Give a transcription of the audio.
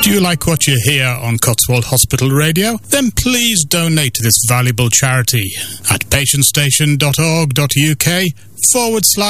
Do you like what you hear on Cotswold Hospital Radio? Then please donate to this valuable charity at patientstation.org.uk/.